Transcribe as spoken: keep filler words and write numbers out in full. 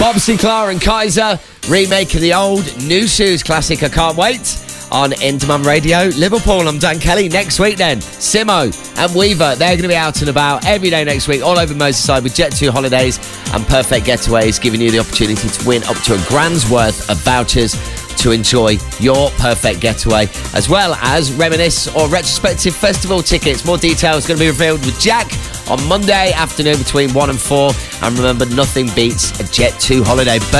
Bob Sinclair and Kaiser, remake of the old New Shoes classic, I Can't Wait, on In Demand Radio. Liverpool, I'm Dan Kelly. Next week then, Simo and Weaver, they're going to be out and about every day next week, all over Merseyside with Jet two Holidays and Perfect Getaways, giving you the opportunity to win up to a grand's worth of vouchers to enjoy your perfect getaway, as well as reminisce or retrospective festival tickets. More details going to be revealed with Jack on Monday afternoon between one and four. And remember, nothing beats a Jet two holiday.